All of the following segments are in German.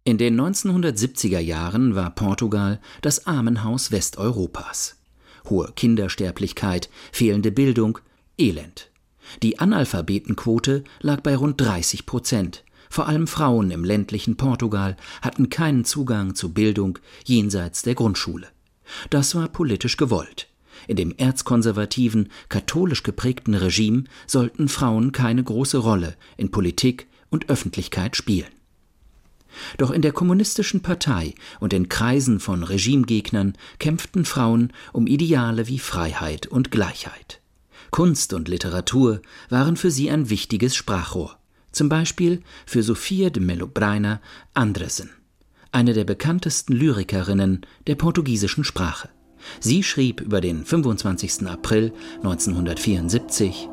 In den 1970er Jahren war Portugal das Armenhaus Westeuropas. Hohe Kindersterblichkeit, fehlende Bildung, Elend. Die Analphabetenquote lag bei rund 30%. Vor allem Frauen im ländlichen Portugal hatten keinen Zugang zu Bildung jenseits der Grundschule. Das war politisch gewollt. In dem erzkonservativen, katholisch geprägten Regime sollten Frauen keine große Rolle in Politik und Öffentlichkeit spielen. Doch in der kommunistischen Partei und in Kreisen von Regimegegnern kämpften Frauen um Ideale wie Freiheit und Gleichheit. Kunst und Literatur waren für sie ein wichtiges Sprachrohr. Zum Beispiel für Sofia de Melo Braina Andresen, eine der bekanntesten Lyrikerinnen der portugiesischen Sprache. Sie schrieb über den 25. April 1974: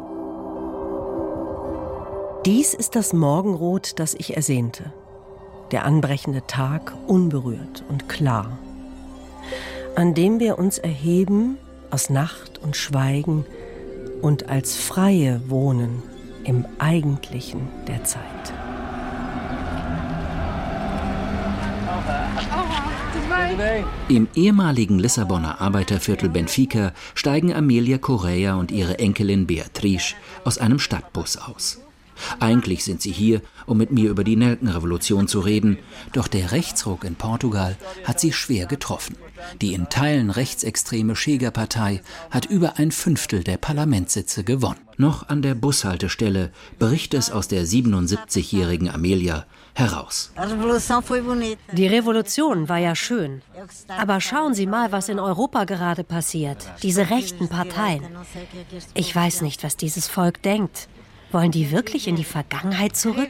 Dies ist das Morgenrot, das ich ersehnte. Der anbrechende Tag unberührt und klar, an dem wir uns erheben aus Nacht und Schweigen und als Freie wohnen im Eigentlichen der Zeit. Im ehemaligen Lissabonner Arbeiterviertel Benfica steigen Amélia Correia und ihre Enkelin Beatriz aus einem Stadtbus aus. Eigentlich sind sie hier, um mit mir über die Nelkenrevolution zu reden, doch der Rechtsruck in Portugal hat sie schwer getroffen. Die in Teilen rechtsextreme Chega-Partei hat über 1/5 der Parlamentssitze gewonnen. Noch an der Bushaltestelle bricht es aus der 77-jährigen Amélia heraus. Die Revolution war ja schön. Aber schauen Sie mal, was in Europa gerade passiert. Diese rechten Parteien. Ich weiß nicht, was dieses Volk denkt. Wollen die wirklich in die Vergangenheit zurück?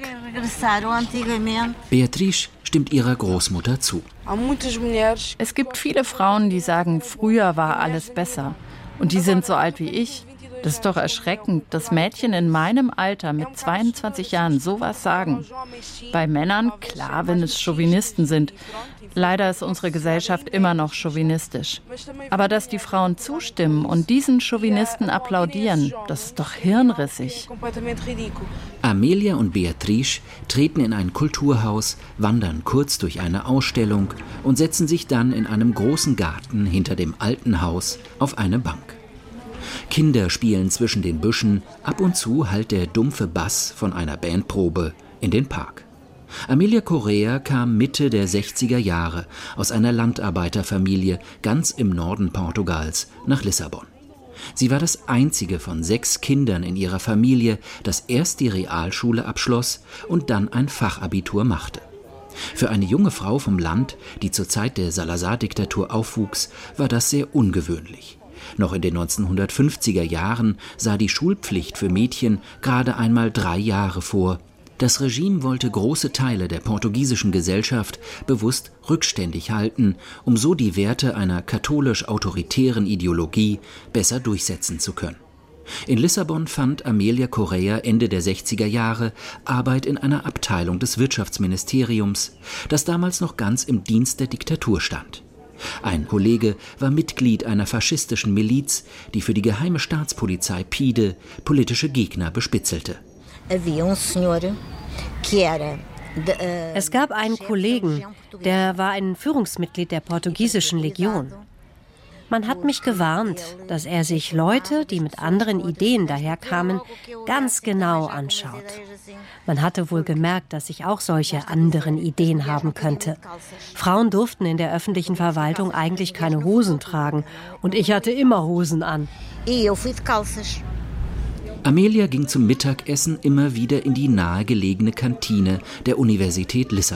Beatriz stimmt ihrer Großmutter zu. Es gibt viele Frauen, die sagen, früher war alles besser. Und die sind so alt wie ich. Das ist doch erschreckend, dass Mädchen in meinem Alter mit 22 Jahren sowas sagen. Bei Männern, klar, wenn es Chauvinisten sind. Leider ist unsere Gesellschaft immer noch chauvinistisch. Aber dass die Frauen zustimmen und diesen Chauvinisten applaudieren, das ist doch hirnrissig. Amélia und Beatriz treten in ein Kulturhaus, wandern kurz durch eine Ausstellung und setzen sich dann in einem großen Garten hinter dem alten Haus auf eine Bank. Kinder spielen zwischen den Büschen, ab und zu hallt der dumpfe Bass von einer Bandprobe in den Park. Amélia Correia kam Mitte der 60er Jahre aus einer Landarbeiterfamilie ganz im Norden Portugals nach Lissabon. Sie war das einzige von 6 Kindern in ihrer Familie, das erst die Realschule abschloss und dann ein Fachabitur machte. Für eine junge Frau vom Land, die zur Zeit der Salazar-Diktatur aufwuchs, war das sehr ungewöhnlich. Noch in den 1950er Jahren sah die Schulpflicht für Mädchen gerade einmal 3 Jahre vor. Das Regime wollte große Teile der portugiesischen Gesellschaft bewusst rückständig halten, um so die Werte einer katholisch-autoritären Ideologie besser durchsetzen zu können. In Lissabon fand Amélia Correia Ende der 60er Jahre Arbeit in einer Abteilung des Wirtschaftsministeriums, das damals noch ganz im Dienst der Diktatur stand. Ein Kollege war Mitglied einer faschistischen Miliz, die für die geheime Staatspolizei PIDE politische Gegner bespitzelte. Es gab einen Kollegen, der war ein Führungsmitglied der portugiesischen Legion. Man hat mich gewarnt, dass er sich Leute, die mit anderen Ideen daherkamen, ganz genau anschaut. Man hatte wohl gemerkt, dass ich auch solche anderen Ideen haben könnte. Frauen durften in der öffentlichen Verwaltung eigentlich keine Hosen tragen. Und ich hatte immer Hosen an. Amélia ging zum Mittagessen immer wieder in die nahegelegene Kantine der Universität Lissabon.